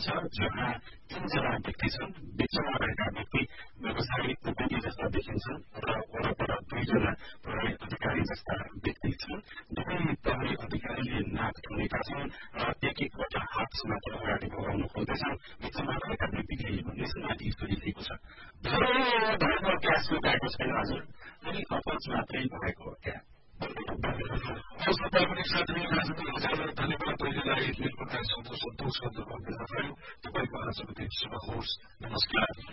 छ जहाँ 3 जना व्यक्ति छन् बिचमा रहेका व्यक्ति व्यवसायिक प्रतिनिधि जस्ता देखिन्छन् र वरपर 2 जना प्रहरी अधिकारी जस्ता व्यक्ति छन् दुवै प्रहरी अधिकारीले नाक थुनेका छन् र एक-एकवटा हात मात्र अगाडि बढाउन खोज्दैछन् बिचमा रहेका व्यक्तिले यसमाथि सोधिरहेको छ भएको क्यास लुकाएको छैन हजुर अनि अपच मात्रै भएको हो क्या तपाईँ साथै धन्यवाद तपाईँलाई सन्तोष गर्नुभएको तपाईँको आजको दिन शुभ होस् नमस्कार